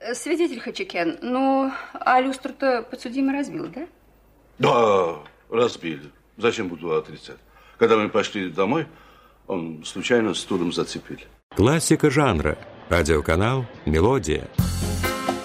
Свидетель Хачикен, ну, а люстру-то подсудимый разбил, да? Да, разбили. Зачем буду отрицать? Когда мы пошли домой, он случайно стулом зацепили. Классика жанра. Радиоканал «Мелодия».